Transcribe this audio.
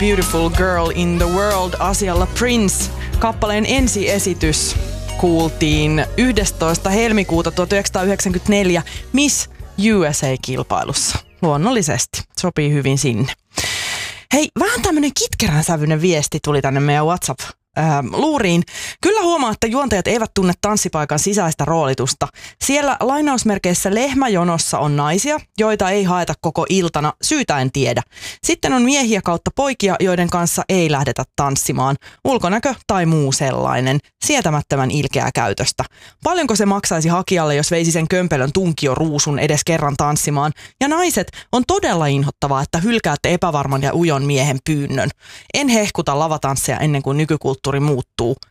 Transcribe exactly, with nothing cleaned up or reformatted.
Beautiful Girl in the World asialla Prince. Kappaleen ensiesitys kuultiin yhdestoista helmikuuta tuhatyhdeksänsataayhdeksänkymmentäneljä Miss U S A-kilpailussa. Luonnollisesti. Sopii hyvin sinne. Hei, vähän tämmönen kitkerän sävyinen viesti tuli tänne meidän WhatsApp Ähm, luuriin. Kyllä huomaa, että juontajat eivät tunne tanssipaikan sisäistä roolitusta. Siellä lainausmerkeissä lehmäjonossa on naisia, joita ei haeta koko iltana, syytä en tiedä. Sitten on miehiä kautta poikia, joiden kanssa ei lähdetä tanssimaan. Ulkonäkö tai muu sellainen. Sietämättömän ilkeää käytöstä. Paljonko se maksaisi hakijalle, jos veisi sen kömpelön tunkioruusun edes kerran tanssimaan? Ja naiset, on todella inhottavaa, että hylkäätte epävarman ja ujon miehen pyynnön. En hehkuta lavatansseja ennen kuin nykykulttuuri muuttuu.